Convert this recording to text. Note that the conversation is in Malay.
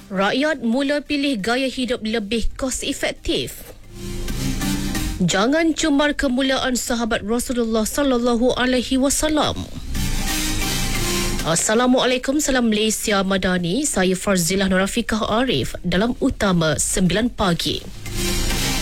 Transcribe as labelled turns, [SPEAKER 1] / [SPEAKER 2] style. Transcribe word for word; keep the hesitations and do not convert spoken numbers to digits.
[SPEAKER 1] Rakyat mula pilih gaya hidup lebih kos efektif. Jangan cumar kemuliaan sahabat Rasulullah sallallahu alaihi wasallam. Assalamualaikum, salam Malaysia Madani. Saya Farzilah Nurafiqah Arif dalam Utama sembilan pagi.